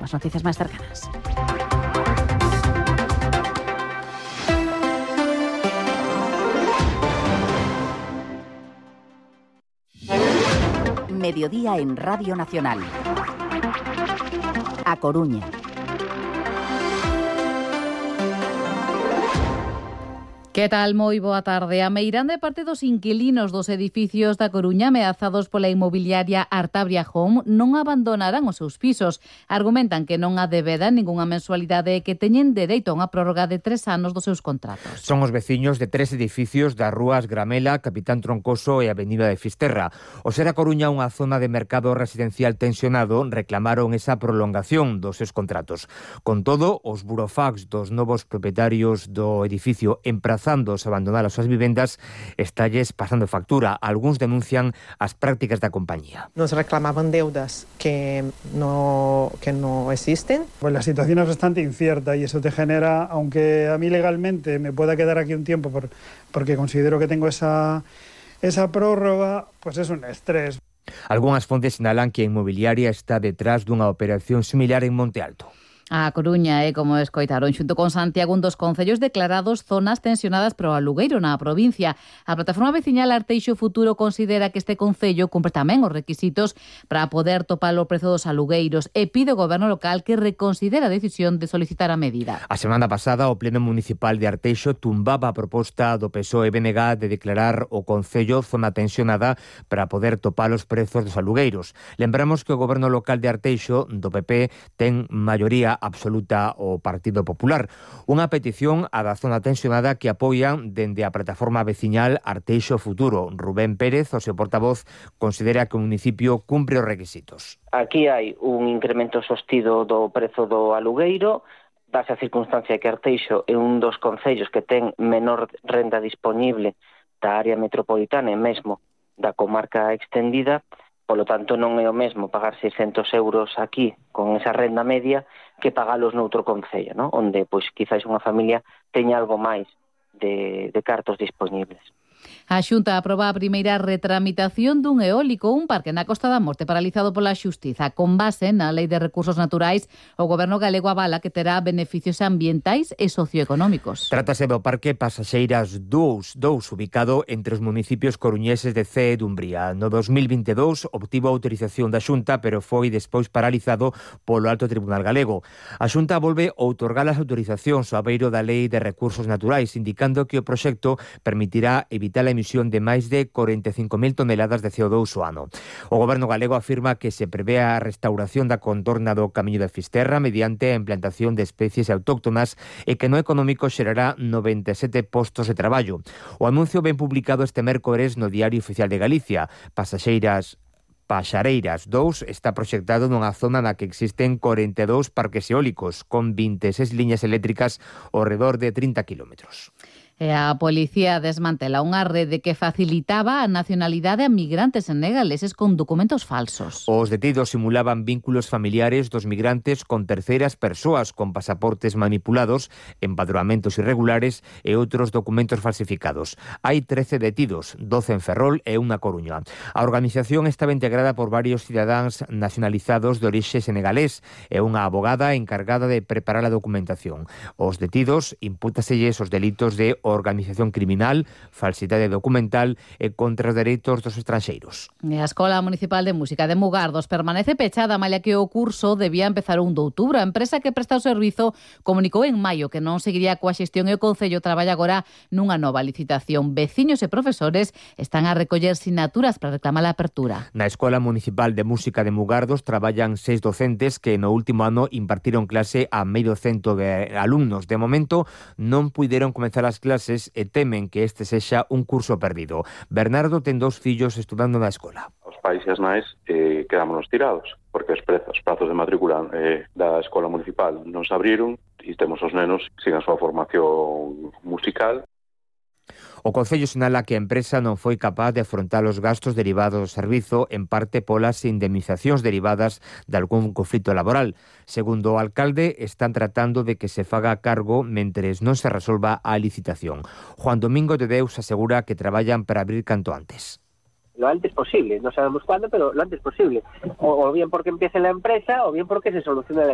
as noticias máis cercanas. Mediodía en Radio Nacional. A Coruña. Que tal? Moi boa tarde. A meirande parte dos inquilinos dos edificios da Coruña ameazados pola inmobiliaria Artabria Home non abandonarán os seus pisos. Argumentan que non adebedan ningunha mensualidade e que teñen dereito a unha prórroga de 3 anos dos seus contratos. Son os veciños de 3 edificios das rúas Gramela, Capitán Troncoso e Avenida de Fisterra. O ser a Coruña unha zona de mercado residencial tensionado, reclamaron esa prolongación dos seus contratos. Con todo, os burofax dos novos propietarios do edificio emprazando a abandonar as súas vivendas estalles pasando factura. Algúns denuncian as prácticas da compañía. Nos reclamaban deudas que no existen. Pues la situación es bastante incierta y eso te genera, aunque a mí legalmente me pueda quedar aquí un tiempo porque considero que tengo esa prórroga, pues es un estrés. Algúnas fontes sinalan que a inmobiliaria está detrás dunha operación similar en Monte Alto. A Coruña como escoitaron, xunto con Santiago, un dos concellos declarados zonas tensionadas pro alugueiro na provincia. A plataforma veciñal Arteixo Futuro considera que este concello cumpre tamén os requisitos para poder topar o prezo dos alugueiros e pide ao goberno local que reconsidere a decisión de solicitar a medida. A semana pasada, o Pleno Municipal de Arteixo tumbaba a proposta do PSOE-BNG de declarar o concello zona tensionada para poder topar os prezos dos alugueiros. Lembramos que o goberno local de Arteixo, do PP, ten maioría absoluta o Partido Popular. Unha petición a da zona tensionada que apoian dende a plataforma veciñal Arteixo Futuro. Rubén Pérez, o seu portavoz, considera que o municipio cumpre os requisitos. Aquí hai un incremento sostido do prezo do alugueiro, dase a circunstancia que Arteixo é un dos concellos que ten menor renda disponible da área metropolitana e mesmo da comarca extendida. Polo tanto, non é o mesmo pagar 600 euros aquí con esa renda media que pagalos noutro concello, ¿no? Onde, pois, quizáis unha familia teña algo máis de cartos disponibles. A Xunta aproba a primeira retramitación dun eólico, un parque na Costa da Morte paralizado pola Xustiza. Con base na Lei de Recursos Naturais, o goberno galego avala que terá beneficios ambientais e socioeconómicos. Trátase do Parque Pasaxeiras 2, ubicado entre os municipios coruñeses de Cee e Dumbría. No 2022 obtivo a autorización da Xunta, pero foi despois paralizado polo Alto Tribunal Galego. A Xunta volve outorgar as autorizacións ao abeiro da Lei de Recursos Naturais, indicando que o proxecto permitirá evitar a emisión de máis de 45.000 toneladas de CO2 ao ano. O goberno galego afirma que se prevé a restauración da contorna do Camiño de Fisterra mediante a implantación de especies autóctonas e que no económico xerará 97 postos de traballo. O anuncio ben publicado este mércores no Diario Oficial de Galicia. Pasaxeiras 2 está proxectado nunha zona na que existen 42 parques eólicos con 26 liñas eléctricas ao redor de 30 kilómetros. E a policía desmantela unha rede que facilitaba a nacionalidade a migrantes senegaleses con documentos falsos. Os detidos simulaban vínculos familiares dos migrantes con terceiras persoas con pasaportes manipulados, empadroamentos irregulares e outros documentos falsificados. Hai 13 detidos, 12 en Ferrol e unha Coruña. A organización estaba integrada por varios cidadáns nacionalizados de orixe senegalés e unha abogada encargada de preparar a documentación. Os detidos impútaselles os delitos de organización criminal, falsidade documental e contra os dereitos dos estranxeiros. A Escola Municipal de Música de Mugardos permanece pechada, malia que o curso debía empezar o 1 de outubro. A empresa que presta o servizo comunicou en maio que non seguiría coa xestión e o Concello traballa agora nunha nova licitación. Veciños e profesores están a recoller sinaturas para reclamar a apertura. Na Escola Municipal de Música de Mugardos traballan 6 docentes que no último ano impartiron clase a medio cento de alumnos. De momento non puideron comenzar as clases e temen que este sexa un curso perdido. Bernardo ten 2 fillos estudando na escola. Os pais e as nais quedámonos tirados, porque os prazos de matrícula da escola municipal non se abriron e temos os nenos sin a súa formación musical. O Concello sinala que a empresa non foi capaz de afrontar os gastos derivados do servizo, en parte polas indemnizacións derivadas de algún conflito laboral. Segundo o alcalde, están tratando de que se faga cargo mentres non se resolva a licitación. Juan Domingo de Deus asegura que traballan para abrir canto antes. Lo antes posible, no sabemos cuándo, pero lo antes posible. O bien porque empiece la empresa, o bien porque se solucione